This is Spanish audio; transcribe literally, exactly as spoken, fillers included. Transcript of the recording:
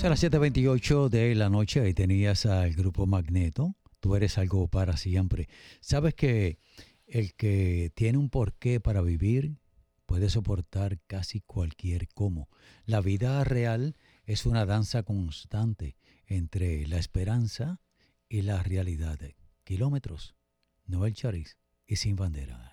A las siete veintiocho de la noche, ahí tenías al grupo Magneto. Tú eres algo para siempre. Sabes que el que tiene un porqué para vivir puede soportar casi cualquier cómo. La vida real es una danza constante entre la esperanza y la realidad. Kilómetros, Noel Chariz y Sin Bandera.